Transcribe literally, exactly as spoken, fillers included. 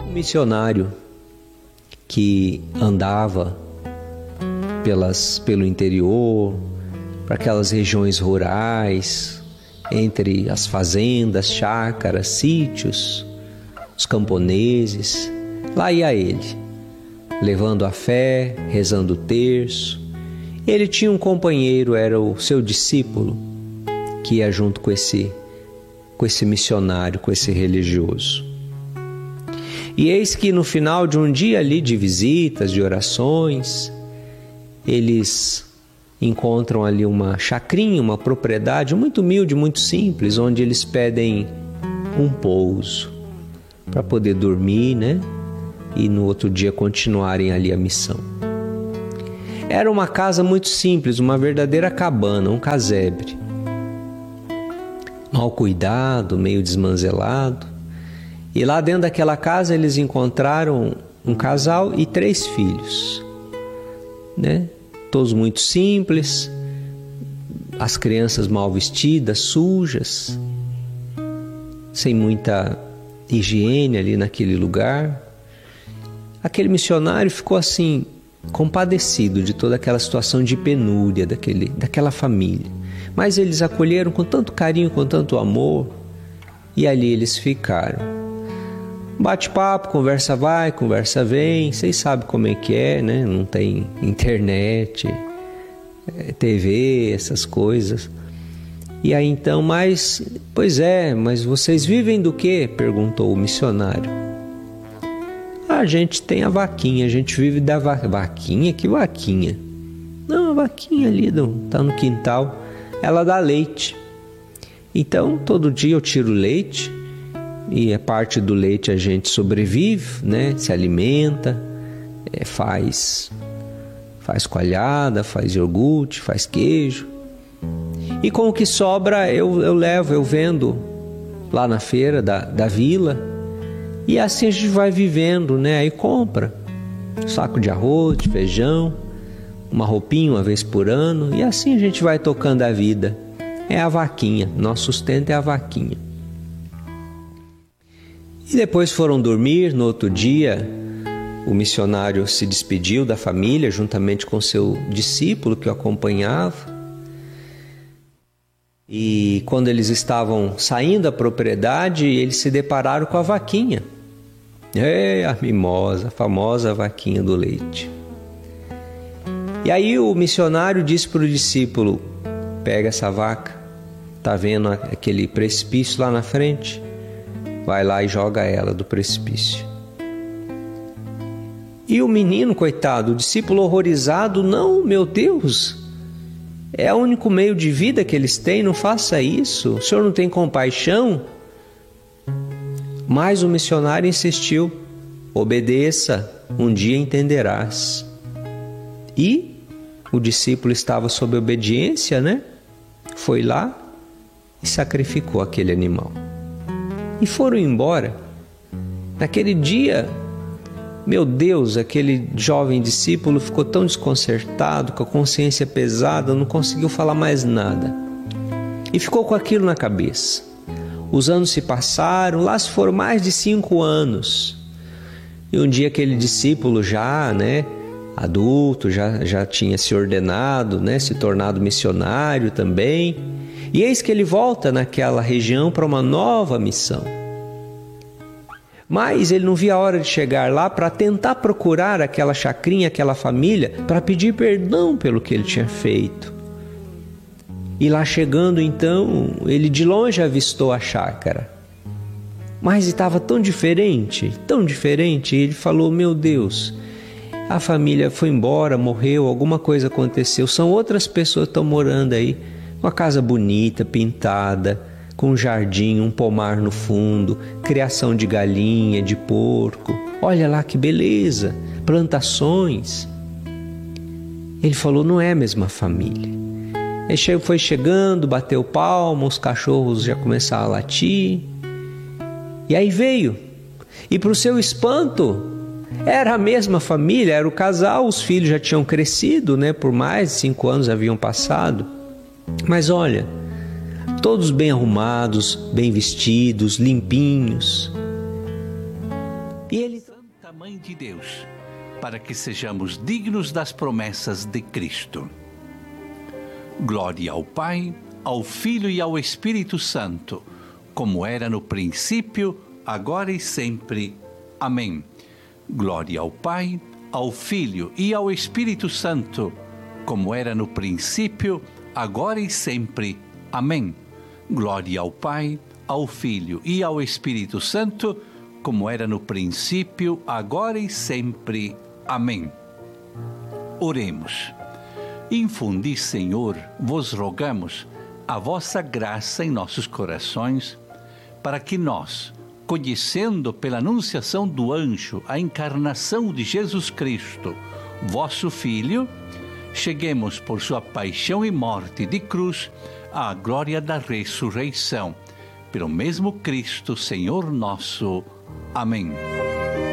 Um missionário que andava pelas, pelo interior, para aquelas regiões rurais, entre as fazendas, chácaras, sítios, os camponeses. Lá ia ele, levando a fé, rezando o terço. Ele tinha um companheiro, era o seu discípulo, que ia junto com esse, com esse missionário, com esse religioso. E eis que no final de um dia ali de visitas, de orações, eles encontram ali uma chacrinha, uma propriedade muito humilde, muito simples, onde eles pedem um pouso para poder dormir, né? E no outro dia continuarem ali a missão. Era uma casa muito simples, uma verdadeira cabana, um casebre. Mal cuidado, meio desmanzelado. E lá dentro daquela casa eles encontraram um casal e três filhos, né? Todos muito simples, as crianças mal vestidas, sujas, sem muita higiene ali naquele lugar. Aquele missionário ficou assim, compadecido de toda aquela situação de penúria daquele, daquela família. Mas eles acolheram com tanto carinho, com tanto amor, e ali eles ficaram. Bate-papo, conversa vai, conversa vem, vocês sabem como é que é, né? Não tem internet, T V, essas coisas. E aí então, mas, pois é, mas vocês vivem do quê? Perguntou o missionário. Ah, a gente tem a vaquinha, a gente vive da va... vaquinha? Que vaquinha? Não, a vaquinha ali, tá no quintal, ela dá leite. Então, todo dia eu tiro leite, e a parte do leite a gente sobrevive, né? Se alimenta, é, faz, faz coalhada, faz iogurte, faz queijo. E com o que sobra eu, eu levo, eu vendo lá na feira da, da vila. E assim a gente vai vivendo, né? Aí compra um saco de arroz, de feijão, uma roupinha uma vez por ano. E assim a gente vai tocando a vida. É a vaquinha, nosso sustento é a vaquinha. E depois foram dormir. No outro dia, o missionário se despediu da família juntamente com seu discípulo que o acompanhava. E quando eles estavam saindo da propriedade, eles se depararam com a vaquinha. É a mimosa, a famosa vaquinha do leite. E aí o missionário disse para o discípulo: pega essa vaca, tá vendo aquele precipício lá na frente? Vai lá e joga ela do precipício. E o menino, coitado, o discípulo horrorizado: não, meu Deus, é o único meio de vida que eles têm, não faça isso, o senhor não tem compaixão? Mas o missionário insistiu: obedeça, um dia entenderás. E o discípulo estava sob obediência, né? Foi lá e sacrificou aquele animal. E foram embora. Naquele dia, meu Deus, aquele jovem discípulo ficou tão desconcertado, com a consciência pesada, não conseguiu falar mais nada. E ficou com aquilo na cabeça. Os anos se passaram, lá se foram mais de cinco anos. E um dia aquele discípulo já, né, adulto, já, já tinha se ordenado, né, se tornado missionário também. E eis que ele volta naquela região para uma nova missão. Mas ele não via a hora de chegar lá para tentar procurar aquela chacrinha, aquela família, para pedir perdão pelo que ele tinha feito. E lá chegando então, ele de longe avistou a chácara. Mas estava tão diferente, tão diferente, e ele falou: meu Deus, a família foi embora, morreu, alguma coisa aconteceu, são outras pessoas que estão morando aí. Uma casa bonita, pintada, com um jardim, um pomar no fundo, criação de galinha, de porco. Olha lá que beleza, plantações. Ele falou: não é a mesma família. Ele foi chegando, bateu palma, os cachorros já começaram a latir. E aí veio. E para o seu espanto, era a mesma família, era o casal, os filhos já tinham crescido, né? Por mais de cinco anos haviam passado. Mas olha, todos bem arrumados, bem vestidos, limpinhos. E ele, Santa Mãe de Deus, para que sejamos dignos das promessas de Cristo. Glória ao Pai, ao Filho e ao Espírito Santo, como era no princípio, agora e sempre. Amém. Glória ao Pai, ao Filho e ao Espírito Santo, como era no princípio, agora e sempre. Amém. Glória ao Pai, ao Filho e ao Espírito Santo, como era no princípio, agora e sempre. Amém. Oremos. Infundi, Senhor, vos rogamos, a vossa graça em nossos corações, para que nós, conhecendo pela anunciação do anjo a encarnação de Jesus Cristo, vosso Filho, cheguemos por sua paixão e morte de cruz à glória da ressurreição. Pelo mesmo Cristo, Senhor nosso. Amém.